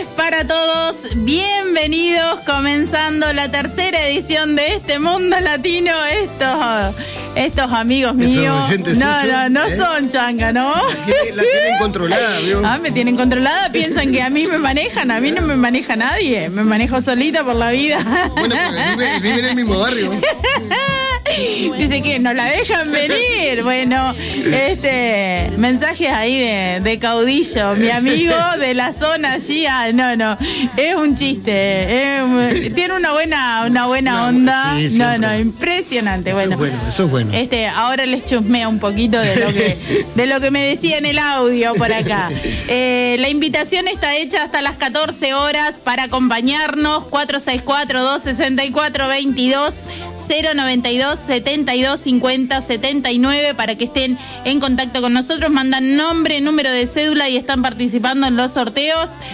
para todos, bienvenidos, comenzando la tercera edición de Este Mundo Latino. Estos amigos míos, no son changa, ¿no? La tienen controlada, ¿vio? Me tienen controlada, piensan que a mí me manejan, a mí no me maneja nadie, me manejo solita por la vida. Bueno, vive en el mismo barrio. Dice que no la dejan venir. Bueno, mensajes ahí de Caudillo, mi amigo de la zona allí. No, es un chiste. Tiene una buena onda. Sí, Impresionante. Eso es bueno. Ahora les chusmea un poquito de lo que me decía en el audio por acá. La invitación está hecha hasta las 14 horas para acompañarnos. 464-264-22 092 72 50 79 para que estén en contacto con nosotros, mandan nombre, número de cédula y están participando en los sorteos.